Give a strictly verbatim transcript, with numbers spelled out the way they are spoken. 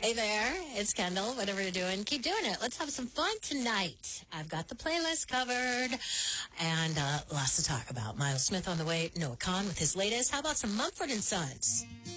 Hey there, it's Kendall. Whatever you're doing, keep doing it. Let's have some fun tonight. I've got the playlist covered and uh, lots to talk about. Miles Smith on the way, Noah Khan with his latest. How about some Mumford and Sons?